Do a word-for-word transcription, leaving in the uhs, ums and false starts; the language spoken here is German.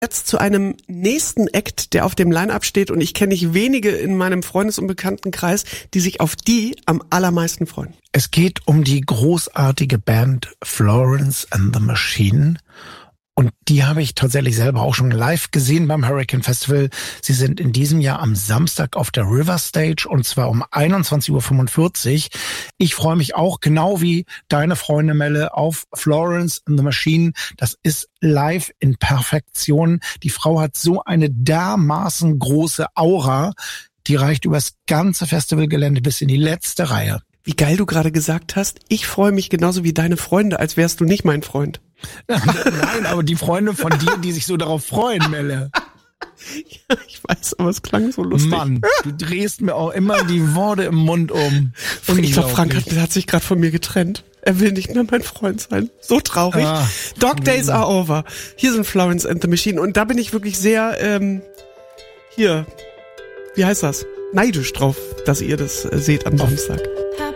Jetzt zu einem nächsten Act, der auf dem Line-Up steht, und ich kenne nicht wenige in meinem Freundes- und Bekanntenkreis, die sich auf die am allermeisten freuen. Es geht um die großartige Band Florence and the Machine. Und die habe ich tatsächlich selber auch schon live gesehen beim Hurricane Festival. Sie sind in diesem Jahr am Samstag auf der River Stage, und zwar um einundzwanzig Uhr fünfundvierzig. Ich freue mich auch, genau wie deine Freunde Melle, auf Florence and the Machine. Das ist live in Perfektion. Die Frau hat so eine dermaßen große Aura, die reicht übers ganze Festivalgelände bis in die letzte Reihe. Wie geil du gerade gesagt hast, ich freue mich genauso wie deine Freunde, als wärst du nicht mein Freund. Nein, aber die Freunde von dir, die sich so darauf freuen, Melle. Ja, ich weiß, aber es klang so lustig. Mann, du drehst mir auch immer die Worte im Mund um. Ich glaube, Frank hat, hat sich gerade von mir getrennt. Er will nicht mehr mein Freund sein. So traurig. Ah, Dog Days are over. Hier sind Florence and the Machine. Und da bin ich wirklich sehr, ähm, hier, wie heißt das? Neidisch drauf, dass ihr das äh, seht am Samstag.